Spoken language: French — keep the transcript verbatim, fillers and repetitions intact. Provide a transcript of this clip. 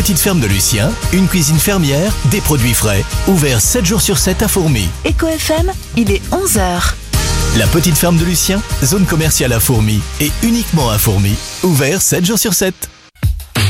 petite ferme de Lucien, une cuisine fermière, des produits frais, ouvert sept jours sur sept à Fourmies. Eco F M, il est onze heures. La petite ferme de Lucien, zone commerciale à Fourmies et uniquement à Fourmies, ouvert sept jours sur sept.